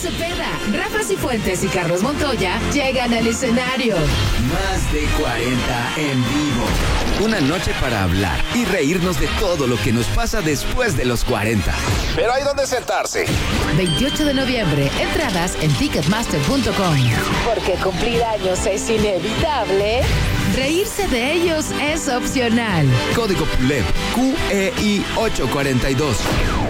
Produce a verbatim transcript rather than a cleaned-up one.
Cepeda, Rafa Cifuentes y Carlos Montoya llegan al escenario. Más de cuarenta en vivo. Una noche para hablar y reírnos de todo lo que nos pasa después de los cuarenta. Pero hay donde sentarse. veintiocho de noviembre, entradas en ticketmaster punto com. Porque cumplir años es inevitable, reírse de ellos es opcional. Código P U L E P Q E I ocho cuatro dos.